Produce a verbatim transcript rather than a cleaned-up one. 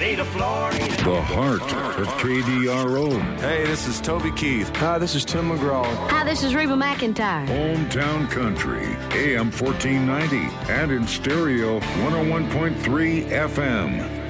Florida, Florida. The heart of K D R O. Hey, this is Toby Keith. Hi, this is Tim McGraw. Hi, this is Reba McEntire. Hometown Country, A M fourteen ninety, and in stereo one oh one point three F M.